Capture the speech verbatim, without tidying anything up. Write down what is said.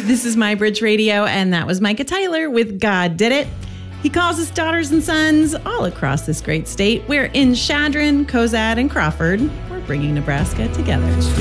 This is My Bridge Radio, and that was Micah Tyler with God Did It. He calls his daughters and sons all across this great state. We're in Chadron, Cozad, and Crawford. We're bringing Nebraska together.